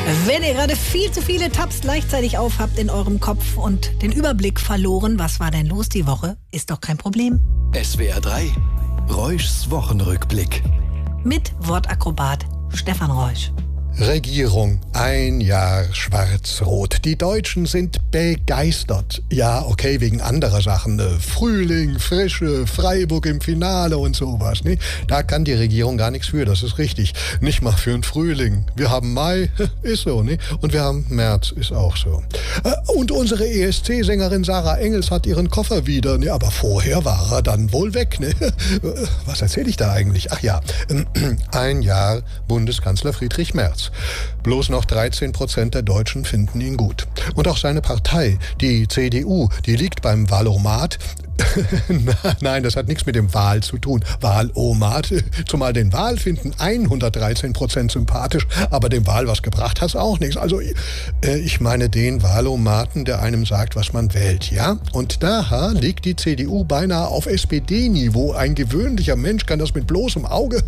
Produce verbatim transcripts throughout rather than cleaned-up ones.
Wenn ihr gerade viel zu viele Tabs gleichzeitig aufhabt in eurem Kopf und den Überblick verloren, was war denn los die Woche, ist doch kein Problem. S W R drei, Reuschs Wochenrückblick. Mit Wortakrobat Stefan Reusch. Regierung, ein Jahr schwarz-rot. Die Deutschen sind begeistert. Ja, okay, wegen anderer Sachen. Frühling, Frische, Freiburg im Finale und sowas. Ne? Da kann die Regierung gar nichts für, das ist richtig. Nicht mal für einen Frühling. Wir haben Mai, ist so, ne? Und wir haben März, ist auch so. Und unsere E S C-Sängerin Sarah Engels hat ihren Koffer wieder. Ne? Aber vorher war er dann wohl weg. Ne? Was erzähle ich da eigentlich? Ach ja, ein Jahr Bundeskanzler Friedrich Merz. Bloß noch dreizehn Prozent der Deutschen finden ihn gut. Und auch seine Partei, die C D U, die liegt beim Wahlomat. Nein, das hat nichts mit dem Wahl zu tun. Wahlomat. Zumal den Wahl finden hundertdreizehn Prozent sympathisch, aber dem Wahl was gebracht hat's auch nichts. Also äh, ich meine den Wahlomaten, der einem sagt, was man wählt, ja? Und da liegt die C D U beinahe auf S P D-Niveau. Ein gewöhnlicher Mensch kann das mit bloßem Auge.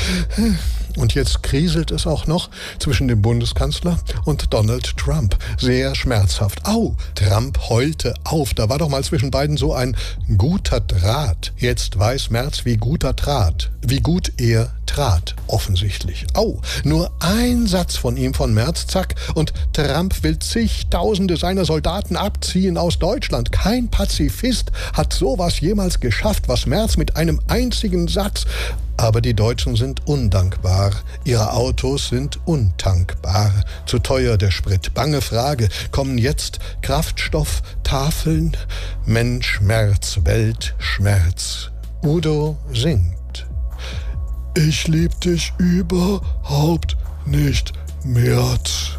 Und jetzt kriselt es auch noch zwischen dem Bundeskanzler und Donald Trump. Sehr schmerzhaft. Au, Trump heulte auf. Da war doch mal zwischen beiden so ein guter Draht. Jetzt weiß Merz, wie guter Draht. Wie gut er trat, offensichtlich. Au, nur ein Satz von ihm, von Merz, zack, und Trump will zigtausende seiner Soldaten abziehen aus Deutschland. Kein Pazifist hat sowas jemals geschafft, was Merz mit einem einzigen Satz. Aber die Deutschen sind undankbar. Ihre Autos sind untankbar. Zu teuer der Sprit. Bange Frage. Kommen jetzt Kraftstofftafeln? Mensch, Merz, Welt, Schmerz. Udo singt. Ich lieb dich überhaupt nicht, Merz.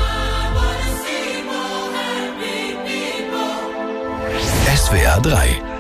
S W R drei